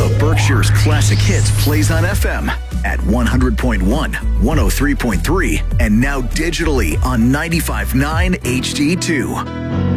of Berkshire's classic hits plays on FM at 100.1, 103.3, and now digitally on 95.9 HD2.